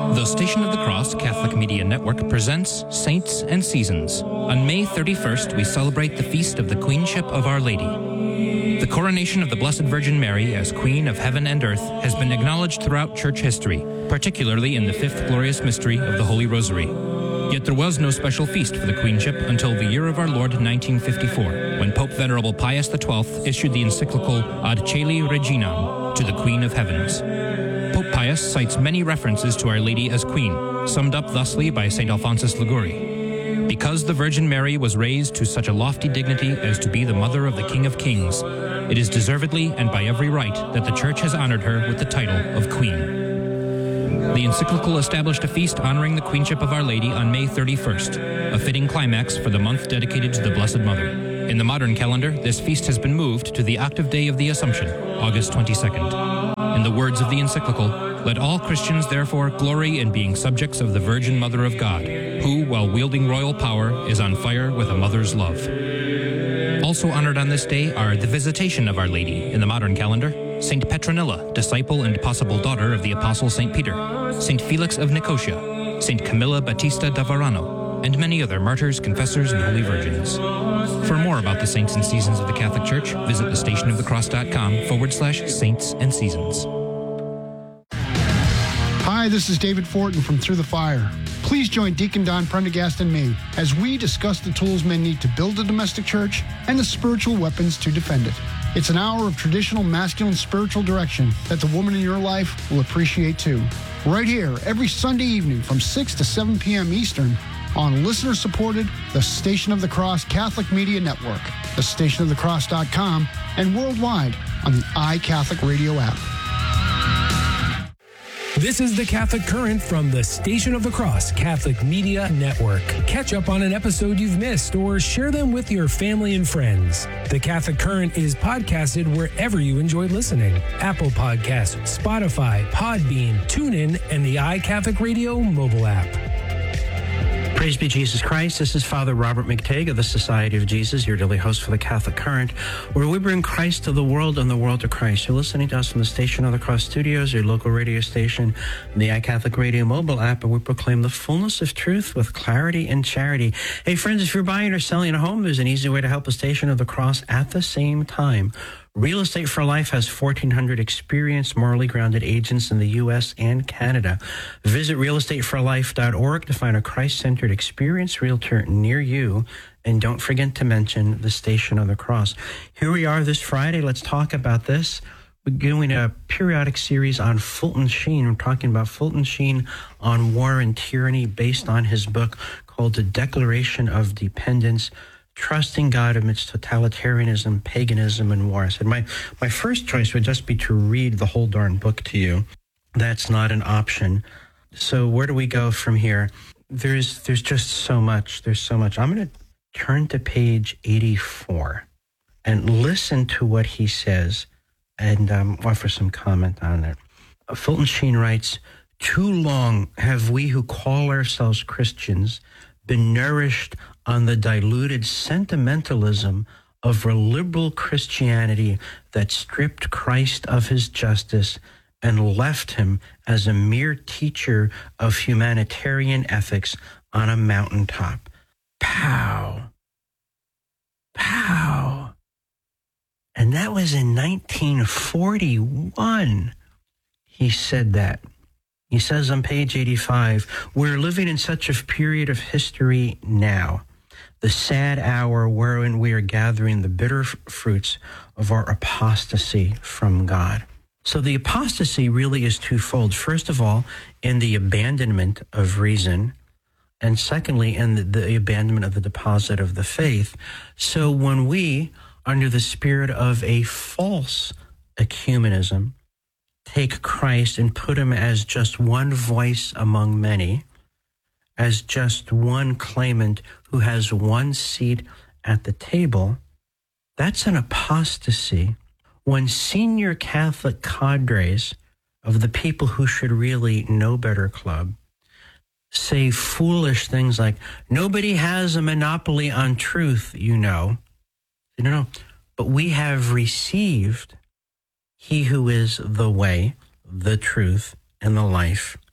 The Station of the Cross Catholic Media Network presents Saints and Seasons. On May 31st, we celebrate the feast of the Queenship of Our Lady. The coronation of the Blessed Virgin Mary as Queen of Heaven and Earth has been acknowledged throughout church history, particularly in the fifth glorious mystery of the Holy Rosary. Yet there was no special feast for the Queenship until the year of our Lord 1954, when Pope Venerable Pius XII issued the encyclical Ad Caeli Reginam, to the Queen of Heavens. Pope Pius cites many references to Our Lady as Queen, summed up thusly by St. Alphonsus Liguori. Because the Virgin Mary was raised to such a lofty dignity as to be the mother of the King of Kings, it is deservedly and by every right that the Church has honored her with the title of Queen. The encyclical established a feast honoring the Queenship of Our Lady on May 31st, a fitting climax for the month dedicated to the Blessed Mother. In the modern calendar, this feast has been moved to the octave day of the Assumption, August 22nd. In the words of the encyclical, let all Christians therefore glory in being subjects of the Virgin Mother of God, who, while wielding royal power, is on fire with a mother's love. Also honored on this day are the Visitation of Our Lady in the modern calendar, St. Petronilla, disciple and possible daughter of the Apostle St. Peter, St. Felix of Nicosia, St. Camilla Battista da Varano, and many other martyrs, confessors, and holy virgins. For more about the saints and seasons of the Catholic Church, visit thestationofthecross.com/saints and seasons. Hi, this is David Fortin from Through the Fire. Please join Deacon Don Prendergast and me as we discuss the tools men need to build a domestic church and the spiritual weapons to defend it. It's an hour of traditional masculine spiritual direction that the woman in your life will appreciate too. Right here, every Sunday evening from 6 to 7 p.m. Eastern on listener-supported The Station of the Cross Catholic Media Network, thestationofthecross.com, and worldwide on the iCatholic Radio app. This is the Catholic Current from the Station of the Cross Catholic Media Network. Catch up on an episode you've missed or share them with your family and friends. The Catholic Current is podcasted wherever you enjoy listening. Apple Podcasts, Spotify, Podbean, TuneIn, and the iCatholic Radio mobile app. Praise be Jesus Christ. This is Father Robert McTague of the Society of Jesus, your daily host for the Catholic Current, where we bring Christ to the world and the world to Christ. You're listening to us from the Station of the Cross Studios, your local radio station, the iCatholic Radio mobile app, and we proclaim the fullness of truth with clarity and charity. Hey, friends, if you're buying or selling a home, there's an easy way to help the Station of the Cross at the same time. Real Estate for Life has 1,400 experienced, morally grounded agents in the U.S. and Canada. Visit realestateforlife.org to find a Christ-centered, experienced realtor near you. And don't forget to mention the Station of the Cross. Here we are this Friday. Let's talk about this. We're doing a periodic series on Fulton Sheen. We're talking about Fulton Sheen on war and tyranny based on his book called The Declaration of Dependence, Trusting God Amidst Totalitarianism, Paganism, and War. I said my first choice would just be to read the whole darn book to you. That's not an option. So where do we go from here? There's just so much. There's so much. I'm going to turn to page 84 and listen to what he says and offer some comment on it. Fulton Sheen writes, "Too long have we who call ourselves Christians been nourished on the diluted sentimentalism of a liberal Christianity that stripped Christ of his justice and left him as a mere teacher of humanitarian ethics on a mountaintop." Pow. Pow. And that was in 1941. He said that. He says on page 85, "We're living in such a period of history now, the sad hour wherein we are gathering the bitter fruits of our apostasy from God." So the apostasy really is twofold. First of all, in the abandonment of reason, and secondly, in the abandonment of the deposit of the faith. So when we, under the spirit of a false ecumenism, take Christ and put him as just one voice among many, as just one claimant who has one seat at the table, that's an apostasy. When senior Catholic cadres of the people who should really know better club say foolish things like, "Nobody has a monopoly on truth, you know." No, but we have received He who is the way, the truth, and the life,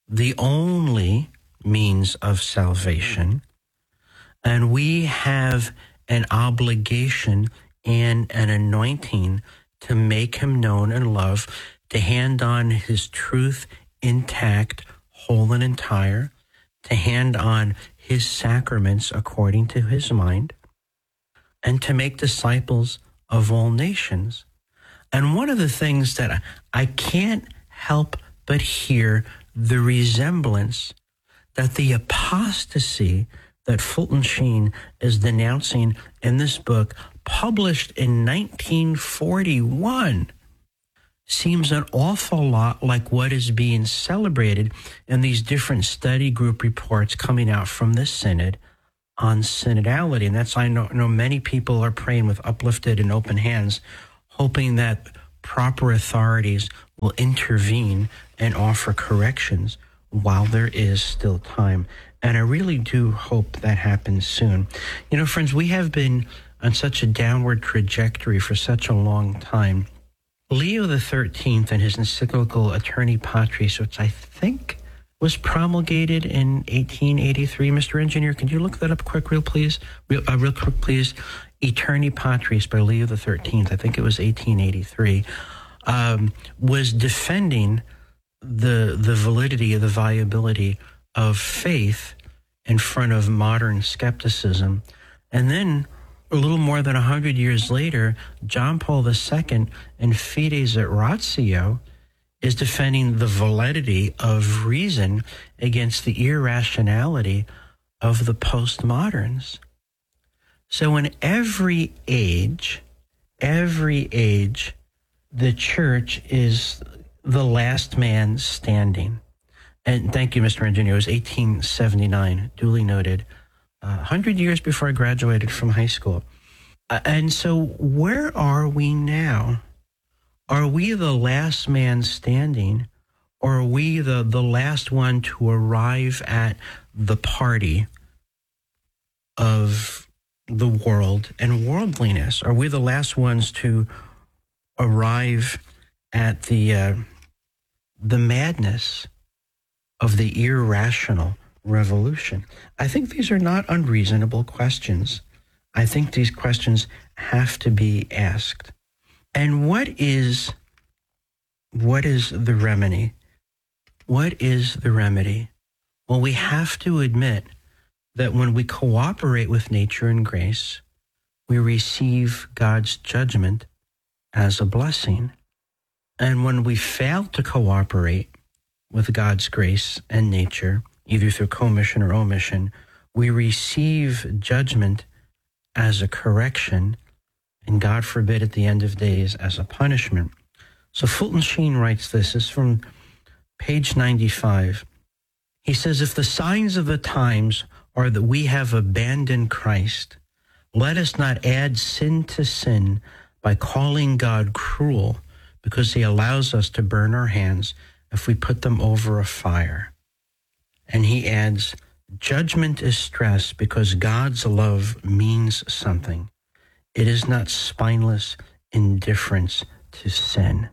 the only means of salvation, and we have an obligation and an anointing to make him known and loved, to hand on his truth intact, whole and entire, to hand on his sacraments according to his mind, and to make disciples of all nations. And one of the things that I can't help but hear the resemblance that the apostasy that Fulton Sheen is denouncing in this book, published in 1941, seems an awful lot like what is being celebrated in these different study group reports coming out from this synod on synodality. And that's, I know many people are praying with uplifted and open hands, hoping that proper authorities will intervene and offer corrections while there is still time. And I really do hope that happens soon. You know, friends, we have been on such a downward trajectory for such a long time. Leo XIII and his encyclical Aeterni Patris, which I think was promulgated in 1883. Mr. Engineer, can you look that up real quick, please? Aeterni Patris by Leo XIII, I think it was 1883, was defending the validity of the viability of faith in front of modern skepticism. And then a little more than 100 years later, John Paul II in Fides et Ratio is defending the validity of reason against the irrationality of the postmoderns. So in every age, the church is the last man standing. And thank you, Mr. Engineer. It was 1879, duly noted, 100 years before I graduated from high school. And so where are we now? Are we the last man standing, or are we the last one to arrive at the party of the world and worldliness? Are we the last ones to arrive at the madness of the irrational revolution? I think these are not unreasonable questions. I think these questions have to be asked. And what is the remedy? What is the remedy? Well, we have to admit that when we cooperate with nature and grace, we receive God's judgment as a blessing. And when we fail to cooperate with God's grace and nature, either through commission or omission, we receive judgment as a correction, and God forbid at the end of days as a punishment. So Fulton Sheen writes this is from page 95. He says, if the signs of the times are that we have abandoned Christ, let us not add sin to sin by calling God cruel because he allows us to burn our hands if we put them over a fire. And he adds, judgment is stress because God's love means something. It is not spineless indifference to sin.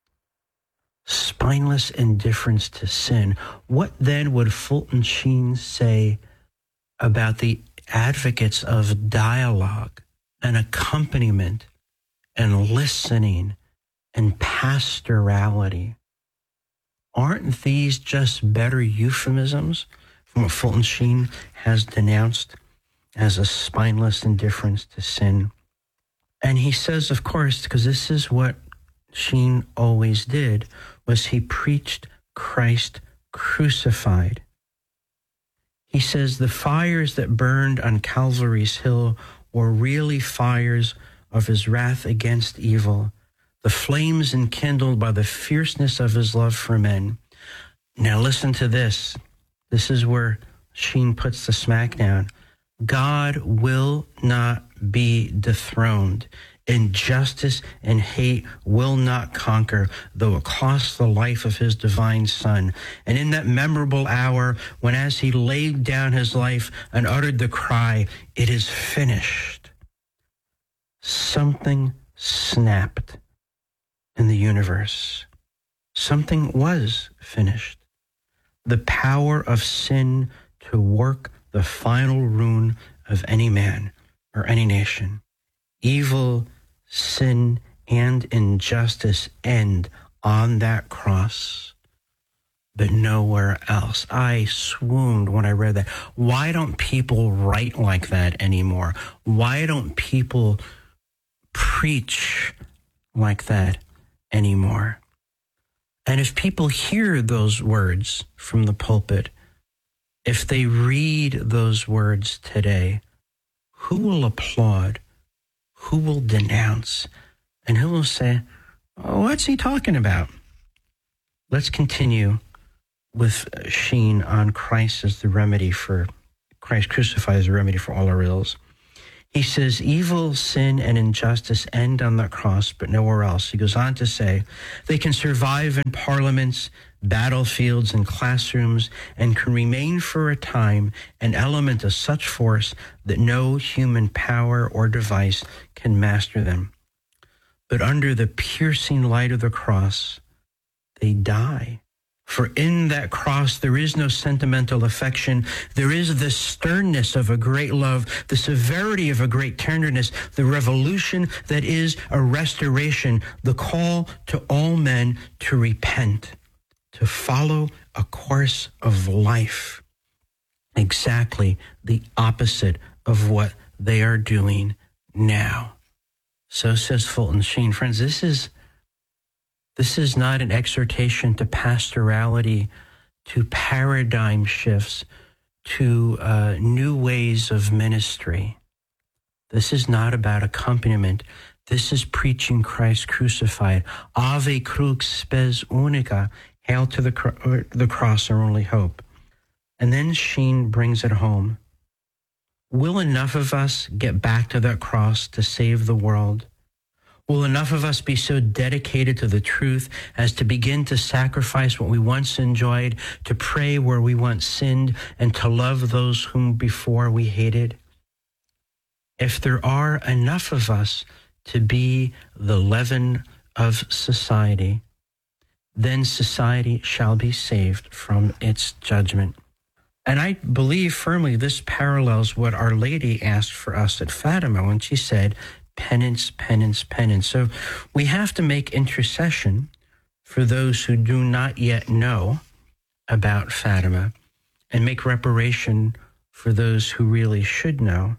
Spineless indifference to sin. What then would Fulton Sheen say about the advocates of dialogue and accompaniment and listening and pastorality? Aren't these just better euphemisms from what Fulton Sheen has denounced as a spineless indifference to sin? And he says, of course, because this is what Sheen always did, was he preached Christ crucified. He says the fires that burned on Calvary's hill were really fires of his wrath against evil, the flames enkindled by the fierceness of his love for men. Now listen to this. This is where Sheen puts the smack down. God will not be dethroned. Injustice and hate will not conquer, though it costs the life of his divine Son. And in that memorable hour, when as he laid down his life and uttered the cry, it is finished, something snapped in the universe. Something was finished. the power of sin to work the final ruin of any man or any nation. Evil, sin, and injustice end on that cross, but nowhere else. I swooned when I read that. Why don't people write like that anymore? Why don't people preach like that anymore? And if people hear those words from the pulpit, if they read those words today, who will applaud? Who will denounce? And who will say, oh, what's he talking about? Let's continue with Sheen on Christ as the remedy for, Christ crucified as the remedy for all our ills. He says, evil, sin, and injustice end on the cross, but nowhere else. He goes on to say, they can survive in parliaments, battlefields, and classrooms, and can remain for a time an element of such force that no human power or device can master them. But under the piercing light of the cross, they die. For in that cross, there is no sentimental affection. There is the sternness of a great love, the severity of a great tenderness, the revolution that is a restoration, the call to all men to repent, to follow a course of life, exactly the opposite of what they are doing now. So says Fulton Sheen. Friends, this is not an exhortation to pastorality, to paradigm shifts, to new ways of ministry. This is not about accompaniment. This is preaching Christ crucified. Ave crux spes unica. Hail to the cross, our only hope. And then Sheen brings it home. Will enough of us get back to that cross to save the world? Will enough of us be so dedicated to the truth as to begin to sacrifice what we once enjoyed, to pray where we once sinned, and to love those whom before we hated? If there are enough of us to be the leaven of society, then society shall be saved from its judgment. And I believe firmly this parallels what Our Lady asked for us at Fatima when she said, penance, penance, penance. So we have to make intercession for those who do not yet know about Fatima and make reparation for those who really should know.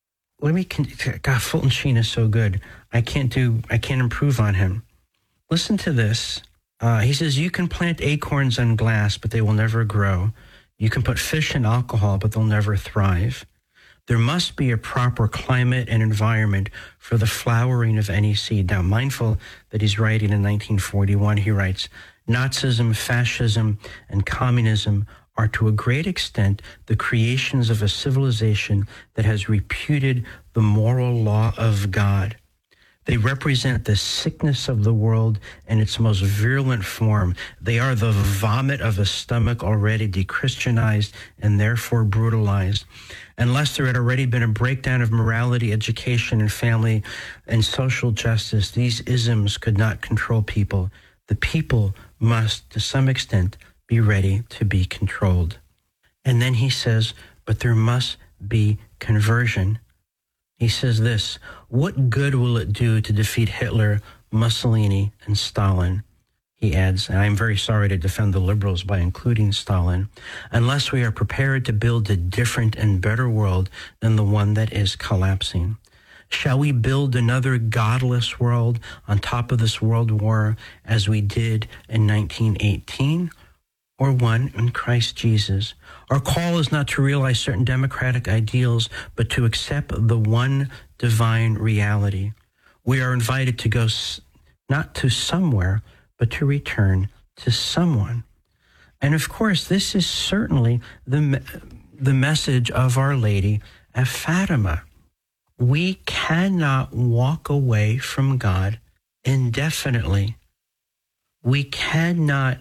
God, Fulton Sheen is so good. I can't improve on him. Listen to this. He says, you can plant acorns on glass, but they will never grow. You can put fish in alcohol, but they'll never thrive. There must be a proper climate and environment for the flowering of any seed. Now, mindful that he's writing in 1941, he writes, Nazism, fascism, and communism are to a great extent the creations of a civilization that has repudiated the moral law of God. They represent the sickness of the world in its most virulent form. They are the vomit of a stomach already de-Christianized and therefore brutalized. Unless there had already been a breakdown of morality, education, and family and social justice, these isms could not control people. The people must, to some extent, be ready to be controlled. And then he says, but there must be conversion. He says this, what good will it do to defeat Hitler, Mussolini, and Stalin? He adds, and I'm very sorry to defend the liberals by including Stalin, unless we are prepared to build a different and better world than the one that is collapsing. Shall we build another godless world on top of this world war as we did in 1918? Or one in Christ Jesus? Our call is not to realize certain democratic ideals, but to accept the one divine reality. We are invited to go not to somewhere, but to return to someone. And of course, this is certainly the message of Our Lady at Fatima. We cannot walk away from God indefinitely. We cannot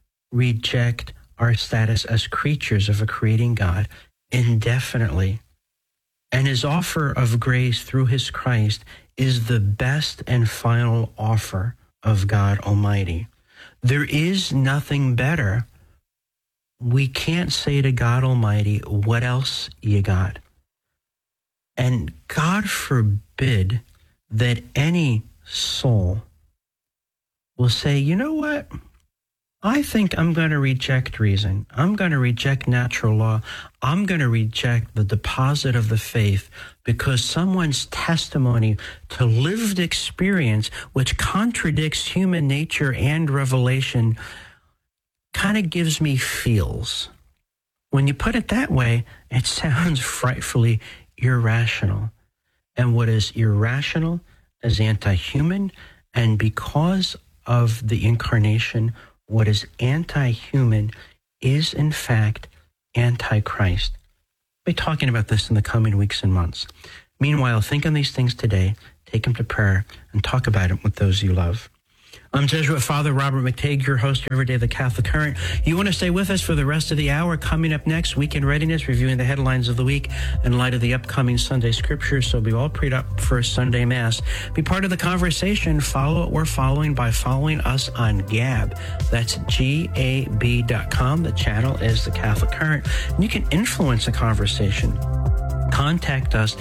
reject our status as creatures of a creating God indefinitely. And his offer of grace through his Christ is the best and final offer of God Almighty. There is nothing better we can't say to God Almighty, what else you got? And God forbid that any soul will say, you know what? I think I'm going to reject reason. I'm going to reject natural law. I'm going to reject the deposit of the faith because someone's testimony to lived experience, which contradicts human nature and revelation, kind of gives me feels. When you put it that way, it sounds frightfully irrational. And what is irrational is anti-human, and because of the incarnation, what is anti-human is, in fact, anti-Christ. We'll be talking about this in the coming weeks and months. Meanwhile, think on these things today, take them to prayer, and talk about it with those you love. I'm Jesuit Father Robert McTague, your host every day of the Catholic Current. You want to stay with us for the rest of the hour. Coming up next, Weekend Readiness, reviewing the headlines of the week in light of the upcoming Sunday Scriptures, so be all prayed up for a Sunday Mass. Be part of the conversation. Follow what we're following by following us on Gab. That's GAB.com. The channel is the Catholic Current. And you can influence the conversation. Contact us,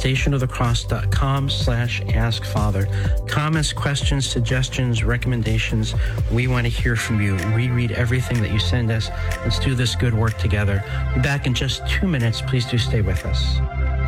thestationofthecross.com/askfather. Comments, questions, suggestions, recommendations. We want to hear from you. We read everything that you send us. Let's do this good work together. We'll be back in just 2 minutes. Please do stay with us.